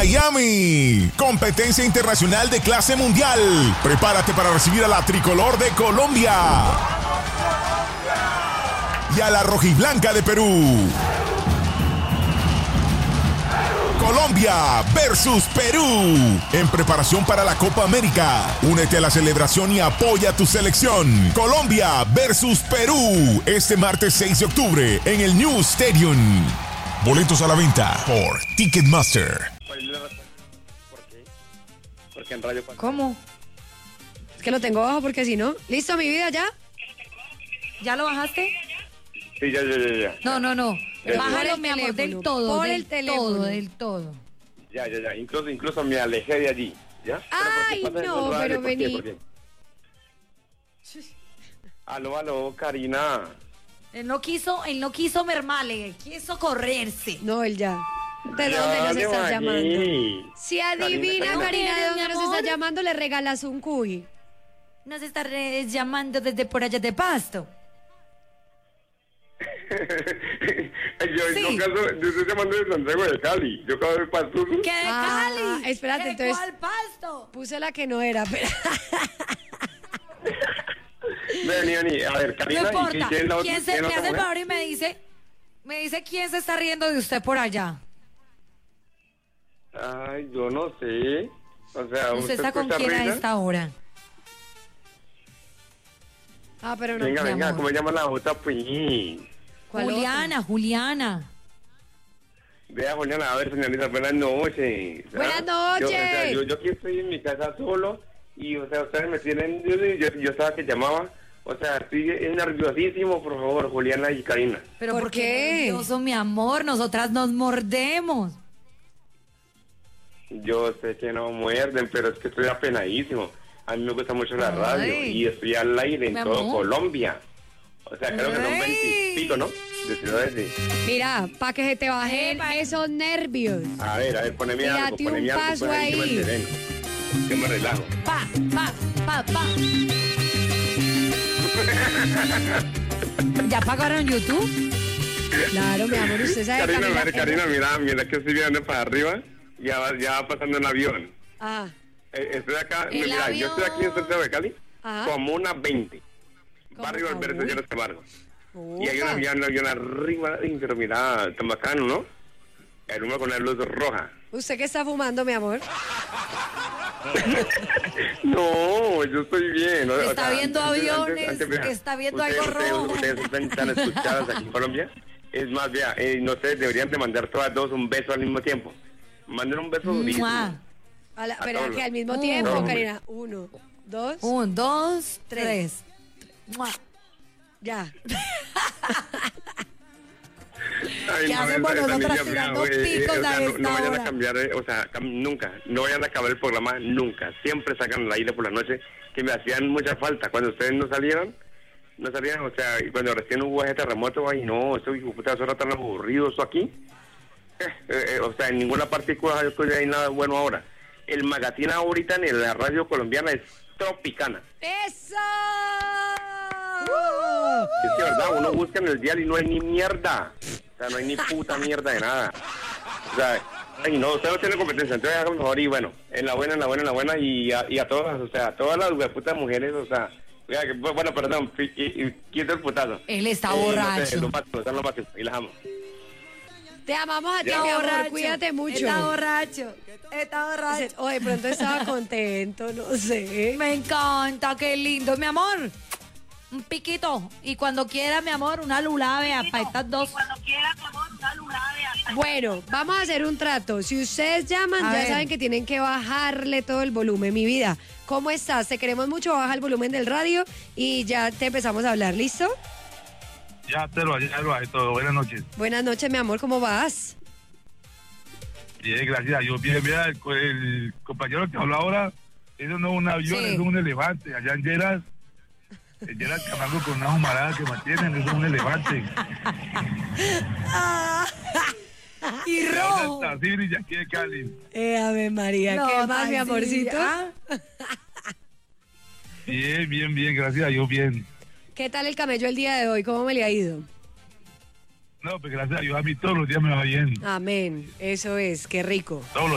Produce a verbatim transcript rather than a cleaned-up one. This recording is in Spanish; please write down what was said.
Miami. Competencia internacional de clase mundial. Prepárate para recibir a la tricolor de Colombia y a la rojiblanca de Perú. Colombia versus Perú, en preparación para la Copa América. Únete a la celebración y apoya a tu selección. Colombia versus Perú, este martes seis de octubre en el New Stadium. Boletos a la venta por Ticketmaster. ¿Por qué? Porque en radio... ¿Cómo? Es que lo tengo bajo porque si no... ¿Listo, mi vida, ya? ¿Ya lo bajaste? Sí, ya, ya, ya, ya. No, no, no. Ya, ya. Bájalo, Por mi el amor, teléfono, del todo, por del el teléfono. todo, del todo. Ya, ya, ya. Incluso, incluso me alejé de allí. ¿Ya? Ay, ¿Pero por qué pasa no, eso? Dale, pero ¿por qué? vení. ¿Por qué? Aló, aló, Karina. Él no quiso, él no quiso mermarle, quiso correrse. No, él ya. ¿De Ya, dónde nos de estás allí. llamando? Si adivina, Karina, Karina, de dónde mi nos amor. estás llamando, le regalas un cuy. Nos está re- llamando desde por allá de Pasto. yo, Sí. yo, caso, yo estoy llamando de Santiago de Cali. Yo acabo de Pasto. ¿Qué de Ah, Cali? espérate, ¿Qué, entonces- ¿Cuál Pasto? Puse la que no era, pero... Vení, vení. A ver, No Karina. ¿y importa. quién es la otra? ¿Quién se ¿Quién me es la hace el otra favor y me dice, me dice quién se está riendo de usted por allá? mujer? Ay, yo no sé. O sea, ¿Usted está con escucha quién a risa? esta hora? Ah, pero no. Venga, mi venga, amor. ¿cómo se llama la otra? Pues. ¿Cuál Juliana, Juliana. Vea, Juliana, a ver, señorita, buenas noches. ¿Ah? Buenas Yo, o sea, noches. yo, yo aquí estoy en mi casa solo y, o sea, ustedes me tienen... Yo, yo, yo estaba que llamaba, o sea, estoy nerviosísimo, por favor, Juliana y Karina. ¿Pero ¿Por por qué? qué nervioso, mi amor? Nosotras nos mordemos. Yo sé que no muerden, pero es que estoy apenadísimo. A mí me gusta mucho la Ay. radio y estoy al aire en Mi todo amor. Colombia. O sea, creo que son Ay. veintipico, ¿no? De ciudades de... Mira, para que se te bajen Epa. esos nervios. A ver, a ver, poneme algo, Tírate poneme un algo, paso pues, que me ahí. sereno, que me relajo. Pa, pa, pa, pa. ¿Ya pagaron YouTube? Claro, mi amor, usted sabe Karina, Camila, a ver, Karina, mira, mira que estoy mirando para arriba, ya va, ya va pasando un avión. Ah, Eh, estoy acá, El mira, yo estoy aquí en Santiago de Cali, Ajá. como una veinte. ¿Cómo? Barrio Alberto Uy. Llenos Camargo. Y hay un ufa. avión, un avión arriba, y, pero mira, tan bacano, ¿no? El uno con la luz roja. ¿Usted qué está fumando, mi amor? No, yo estoy bien. ¿no? O Está sea, viendo antes- aviones, antes, vea, está viendo ustedes- algo ustedes- rojo. Ustedes están tan escuchadas aquí en Colombia. Es más, vea, eh, no sé, deberían de mandar todas dos un beso al mismo tiempo. Manden un beso durísimo. Mua. A la- A pero todos. que al mismo Uh. tiempo, No. Karina. Uno, dos, Un, dos, tres. Mua. ya. Ay, ¿Qué no, hacemos esa- esa nosotras niña, tirando vea, güey, picos o sea, a no, esta no vayan hora? a cambiar, eh, o sea, cam- nunca, no vayan a acabar el programa nunca. Siempre sacan al aire por la noche, que me hacían mucha falta. Cuando ustedes no salieron, no salían, o sea, y cuando recién hubo ese terremoto, ay, no, esto hijo de puta, eso era tan aburrido, eso aquí. Eh, eh, eh, o sea, en ninguna partícula hay nada bueno ahora. El magazine ahorita en la radio colombiana es Tropicana. ¡Eso! Es que verdad, uno busca en el dial y no hay ni mierda. O sea, no hay ni puta mierda de nada. O sea, ay, no, usted no tiene competencia, entonces haga mejor y bueno, en la buena, en la buena, en la buena y a, y a todas, o sea, a todas las putas mujeres, o sea, oiga, que, bueno, perdón, y, y, y quito el putazo. Él está Eh, no sé, borracho. lo máximo, son lo máximo, y las amo. Te amamos a ti, Ya. mi Está amor. borracho. Cuídate mucho. Está borracho. Está borracho. O de pronto estaba contento, no sé. Me encanta, qué lindo. Mi amor, un piquito. Y cuando quiera, mi amor, una lulabea para estas dos. Bueno, vamos a hacer un trato. Si ustedes llaman, A ya ver. saben que tienen que bajarle todo el volumen. Mi vida, ¿cómo estás? Te queremos mucho, baja el volumen del radio y ya te empezamos a hablar. ¿Listo? Ya te lo ya lo hay todo. Buenas noches. Buenas noches, mi amor, ¿cómo vas? Bien, gracias. Yo bien, mira, el, el compañero que habló ahora, eso no es un avión, Sí. es un elefante. Allá en Lleras, en Lleras Camargo con una humarada que mantienen, eso es un elefante. Y Ya rojo. está así y aquí de Cali. Eh, Ave María, No, ¿qué más, mi tan amorcito? sí, ¿ah? Bien, bien, bien, gracias a Dios, bien. ¿Qué tal el camello el día de hoy? ¿Cómo me le ha ido? No, pues gracias a Dios, a mí todos los días me va bien. Amén, eso es, qué rico. Todos los